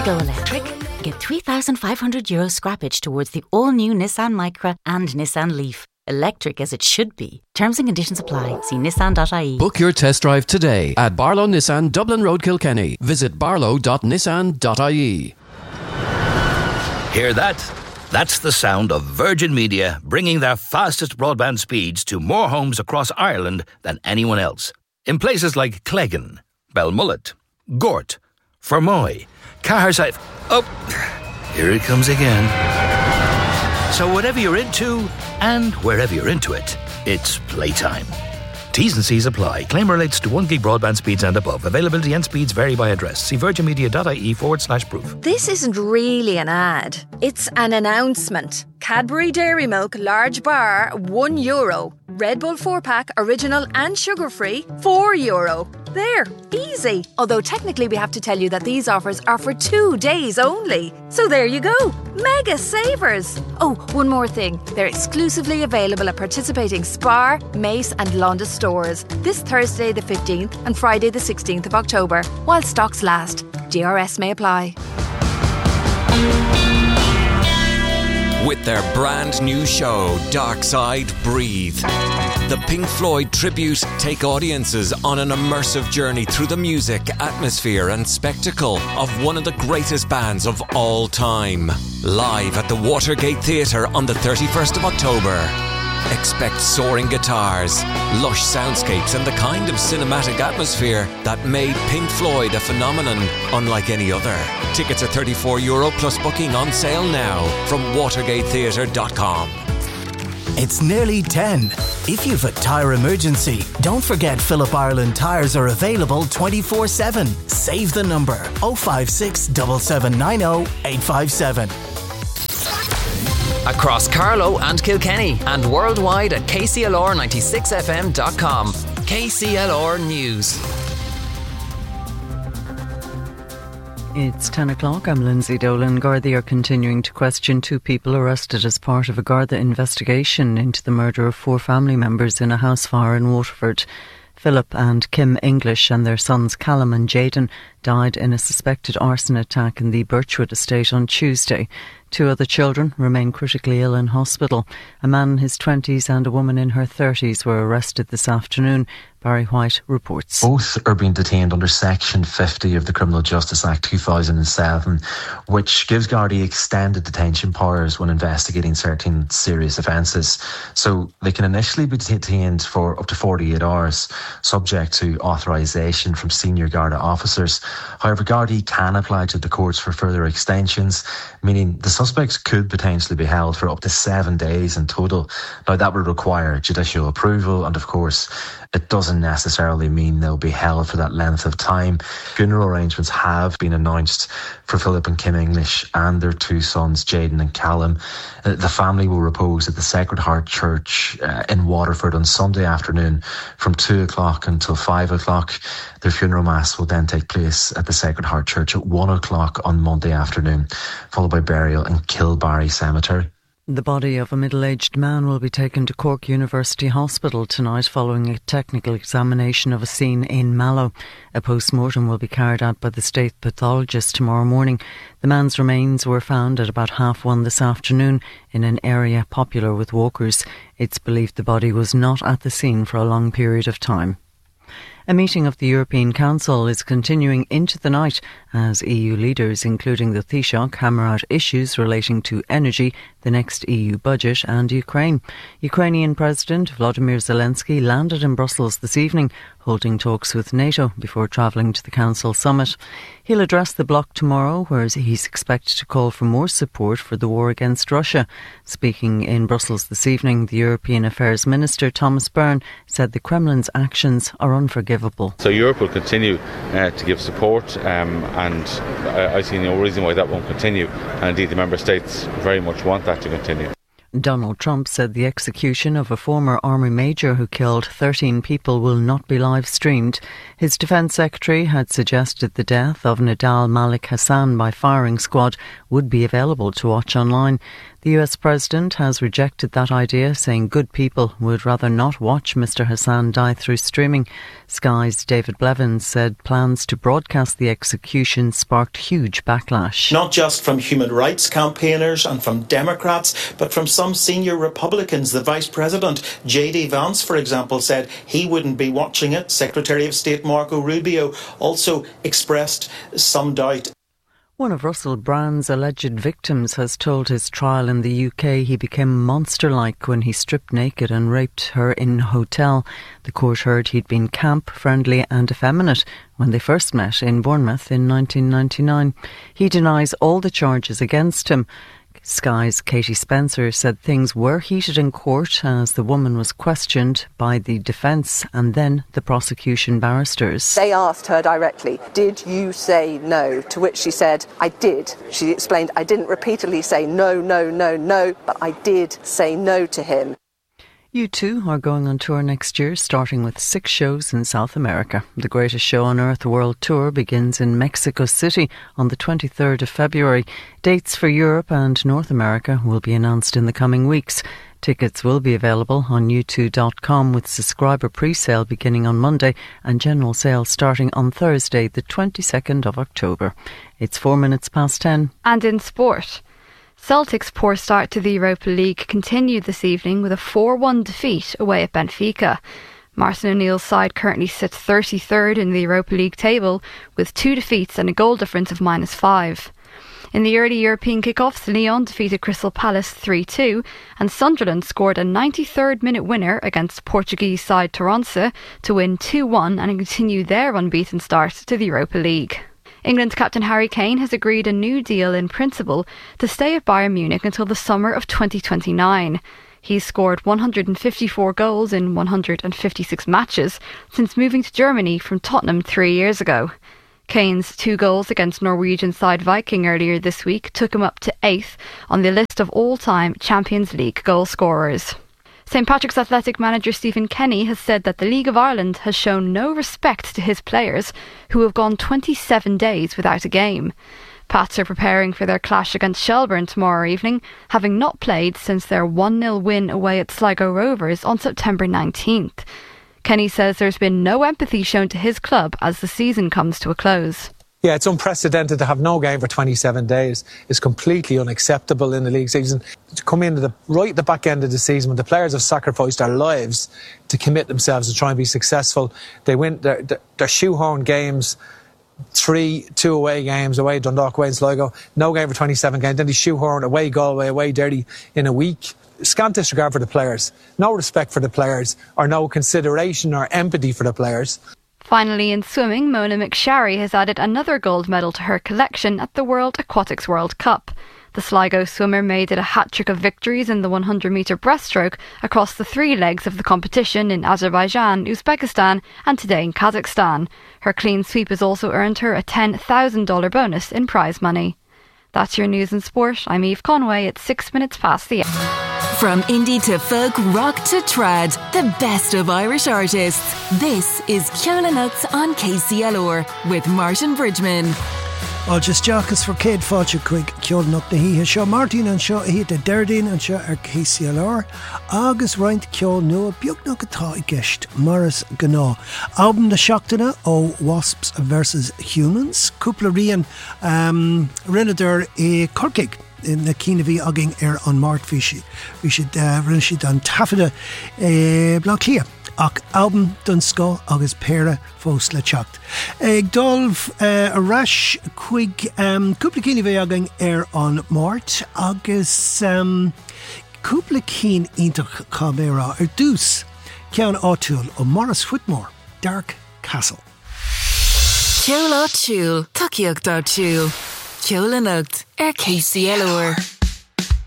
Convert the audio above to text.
go electric? Get €3,500 scrappage towards the all-new Nissan Micra and Nissan Leaf. Electric as it should be. Terms and conditions apply. See nissan.ie. Book your test drive today at Barlow Nissan, Dublin Road, Kilkenny. Visit barlow.nissan.ie. Hear that? That's the sound of Virgin Media bringing their fastest broadband speeds to more homes across Ireland than anyone else. In places like Cleggan, Belmullet, Gort, Fermoy, Caherside... Oh, here it comes again. So whatever you're into, and wherever you're into it, it's playtime. T's and C's apply. Claim relates to 1 gig broadband speeds and above. Availability and speeds vary by address. See virginmedia.ie/proof. This isn't really an ad. It's an announcement. Cadbury Dairy Milk Large Bar, €1. Red Bull 4-pack, original and sugar-free, €4. There, easy. Although technically we have to tell you that these offers are for 2 days only. So there you go. Mega savers. Oh, one more thing. They're exclusively available at participating Spar, Mace and Londis stores this Thursday the 15th and Friday the 16th of October, while stocks last. DRS may apply. With their brand new show, Dark Side Breathe, the Pink Floyd tribute take audiences on an immersive journey through the music, atmosphere and spectacle of one of the greatest bands of all time. Live at the Watergate Theatre on the 31st of October. Expect soaring guitars, lush soundscapes and the kind of cinematic atmosphere that made Pink Floyd a phenomenon unlike any other. Tickets are €34 plus booking on sale now from watergatetheatre.com. It's nearly 10. If you've a tyre emergency, don't forget Phillip Ireland tyres are available 24/7. Save the number 056 7790 857. Across Carlow and Kilkenny and worldwide at kclr96fm.com. KCLR News. It's 10 o'clock. I'm Lindsay Dolan. Gardaí are continuing to question 2 people arrested as part of a Garda investigation into the murder of 4 family members in a house fire in Waterford. Philip and Kim English and their sons Callum and Jayden died in a suspected arson attack in the Birchwood estate on Tuesday. 2 other children remain critically ill in hospital. A man in his 20s and a woman in her 30s were arrested this afternoon. Barry White reports. Both are being detained under Section 50 of the Criminal Justice Act 2007, which gives Gardaí extended detention powers when investigating certain serious offences. So they can initially be detained for up to 48 hours, subject to authorisation from senior Garda officers. However, Gardaí can apply to the courts for further extensions, meaning the suspects could potentially be held for up to 7 days in total. Now, that would require judicial approval, and of course, it doesn't necessarily mean they'll be held for that length of time. Funeral arrangements have been announced for Philip and Kim English and their 2 sons, Jayden and Callum. The family will repose at the Sacred Heart Church in Waterford on Sunday afternoon from 2 o'clock until 5 o'clock. Their funeral mass will then take place at the Sacred Heart Church at 1 o'clock on Monday afternoon, followed by burial in Kilbarry Cemetery. The body of a middle-aged man will be taken to Cork University Hospital tonight following a technical examination of a scene in Mallow. A post-mortem will be carried out by the state pathologist tomorrow morning. The man's remains were found at about 1:30 this afternoon in an area popular with walkers. It's believed the body was not at the scene for a long period of time. A meeting of the European Council is continuing into the night as EU leaders, including the Taoiseach, hammer out issues relating to energy, the next EU budget and Ukraine. Ukrainian President Volodymyr Zelensky landed in Brussels this evening, holding talks with NATO before travelling to the Council summit. He'll address the bloc tomorrow, where he's expected to call for more support for the war against Russia. Speaking in Brussels this evening, the European Affairs Minister Thomas Byrne said the Kremlin's actions are unforgivable. So Europe will continue to give support and I see no reason why that won't continue, and indeed the Member States very much want that to continue. Donald Trump said the execution of a former army major who killed 13 people will not be live streamed. His defence secretary had suggested the death of Nidal Malik Hassan by firing squad would be available to watch online. The US President has rejected that idea, saying good people would rather not watch Mr Hassan die through streaming. Sky's David Blevins said plans to broadcast the execution sparked huge backlash. Not just from human rights campaigners and from Democrats, but from some senior Republicans. The Vice President, J.D. Vance, for example, said he wouldn't be watching it. Secretary of State Marco Rubio also expressed some doubt. One of Russell Brand's alleged victims has told his trial in the UK he became monster-like when he stripped naked and raped her in a hotel. The court heard he'd been camp, friendly and effeminate when they first met in Bournemouth in 1999. He denies all the charges against him. Sky's Katie Spencer said things were heated in court as the woman was questioned by the defence and then the prosecution barristers. They asked her directly, "Did you say no?" To which she said, "I did." She explained, "I didn't repeatedly say no, no, no, no, but I did say no to him." U2 are going on tour next year, starting with 6 shows in South America. The Greatest Show on Earth World Tour begins in Mexico City on the 23rd of February. Dates for Europe and North America will be announced in the coming weeks. Tickets will be available on u2.com with subscriber pre-sale beginning on Monday and general sale starting on Thursday, the 22nd of October. It's 4 minutes past 10. And in sport, Celtic's poor start to the Europa League continued this evening with a 4-1 defeat away at Benfica. Martin O'Neill's side currently sits 33rd in the Europa League table with 2 defeats and a goal difference of -5. In the early European kick-offs, Lyon defeated Crystal Palace 3-2 and Sunderland scored a 93rd minute winner against Portuguese side Toronto to win 2-1 and continue their unbeaten start to the Europa League. England captain Harry Kane has agreed a new deal in principle to stay at Bayern Munich until the summer of 2029. He's scored 154 goals in 156 matches since moving to Germany from Tottenham 3 years ago. Kane's 2 goals against Norwegian side Viking earlier this week took him up to 8th on the list of all-time Champions League goal scorers. St Patrick's Athletic manager Stephen Kenny has said that the League of Ireland has shown no respect to his players who have gone 27 days without a game. Pats are preparing for their clash against Shelbourne tomorrow evening, having not played since their 1-0 win away at Sligo Rovers on September 19th. Kenny says there's been no empathy shown to his club as the season comes to a close. Yeah, it's unprecedented to have no game for 27 days. It's completely unacceptable in the league season. To come into right at the back end of the season when the players have sacrificed their lives to commit themselves to try and be successful. They win their shoehorn games, 2 away games, away Dundalk, away in Sligo, no game for 27 games. Then they shoehorn away Galway, away Derry in a week. Scant disregard for the players. No respect for the players or no consideration or empathy for the players. Finally, in swimming, Mona McSharry has added another gold medal to her collection at the World Aquatics World Cup. The Sligo swimmer made it a hat-trick of victories in the 100-metre breaststroke across the 3 legs of the competition in Azerbaijan, Uzbekistan and today in Kazakhstan. Her clean sweep has also earned her a $10,000 bonus in prize money. That's your news and sport. I'm Eve Conway at 6 minutes past the hour. From indie to folk, rock to trad, the best of Irish artists. This is Ceola Nuts on KCLR with Martin Bridgman. Just Jacques for Cade Fáilte Chuig Ceola Nucht na híthe seo Martin an seo hí de Deirdín an seo ar KCLR agus roint ceol nua beagnach atá I gceist maras gná. Album na seachtaine ó Wasps vs Humans. Cúpla rian rinneadar I Corcaig in the Cína bhí agin an Mart bhí siad rinne siad an tafada blá clia. Ach album dun sco agus péra fós le teacht. Ag dulh a rais chuig cúpla cína bhí agin an Mart agus cúpla cín ítach cabéra ar dús ceann áitiúil ó Maurice Whitmore, Dark Castle. Ceola Túil, Takeíocht Túil. Ceola Nucht ar KCLR.